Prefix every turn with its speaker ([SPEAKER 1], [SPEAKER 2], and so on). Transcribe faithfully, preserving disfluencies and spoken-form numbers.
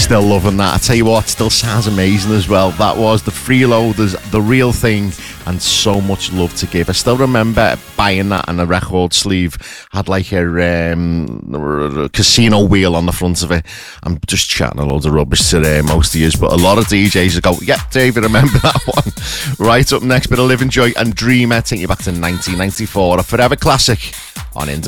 [SPEAKER 1] Still loving that. I tell you what, still sounds amazing as well. That was the Freeloaders, The Real Thing, and So Much Love to Give. I still remember buying that, and the record sleeve had like a, um, a casino wheel on the front of it. I'm just chatting a load of rubbish today, most of you, but a lot of D Js go, yeah, David, remember that one. Right up next, bit of Live, Enjoy and Dreamer, take you back to nineteen ninety-four, a forever classic on Independent.